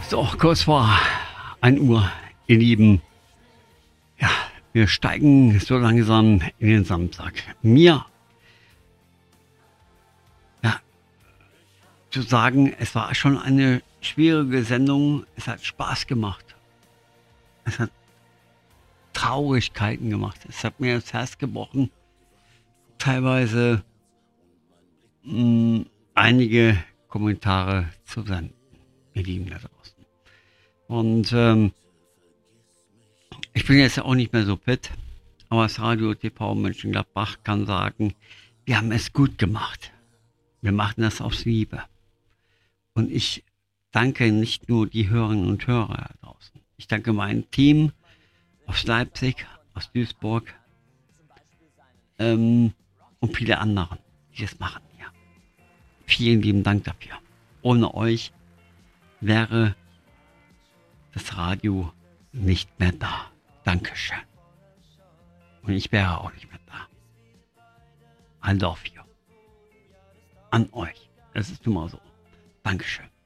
So, kurz vor 1 Uhr, ihr Lieben. Ja, wir steigen so langsam in den Samstag. Mir, ja, zu sagen, es war schon eine schwierige Sendung. Es hat Spaß gemacht. Es hat Traurigkeiten gemacht. Es hat mir das Herz gebrochen. Teilweise einige Kommentare zu senden, ihr Lieben da draußen. Und ich bin jetzt auch nicht mehr so fit, aber das Radio TV Mönchengladbach kann sagen, wir haben es gut gemacht. Wir machen das aus Liebe. Und ich danke nicht nur die Hörerinnen und Hörer da draußen. Ich danke meinem Team aus Leipzig, aus Duisburg und viele andere, die das machen. Ja. Vielen lieben Dank dafür. Ohne euch wäre das Radio nicht mehr da. Dankeschön. Und ich wäre auch nicht mehr da. I love you. An euch. Das ist nun mal so. Dankeschön.